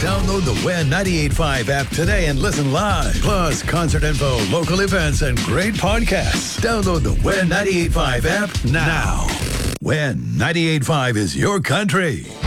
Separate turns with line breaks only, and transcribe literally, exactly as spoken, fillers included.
Download the W E N ninety-eight point five app today and listen live. Plus, concert info, local events, and great podcasts. Download the W E N ninety-eight point five app now. W E N ninety-eight point five is your country.